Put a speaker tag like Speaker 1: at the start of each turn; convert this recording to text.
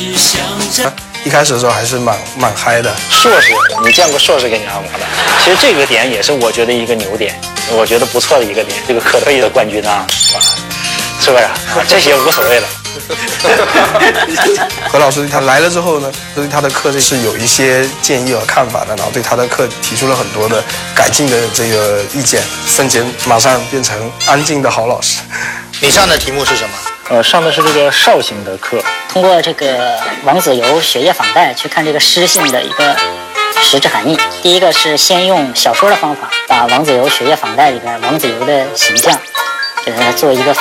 Speaker 1: 一开始的时候还是蛮嗨的。
Speaker 2: 硕士，你见过硕士给你按摩的？其实这个点也是我觉得一个牛点，我觉得不错的一个点。这个可以的冠军啊，是不是？这些无所谓了。
Speaker 1: 何老师他来了之后呢，对他的课是有一些建议和看法的，然后对他的课提出了很多的改进的这个意见。孙杰马上变成安静的好老师。
Speaker 3: 你上的题目是什么？
Speaker 2: 上的是这个绍兴的课，
Speaker 4: 通过这个王子猷血液访带去看这个诗性的一个实质含义。第一个是先用小说的方法，把王子猷血液访带里边王子猷的形象给它做一个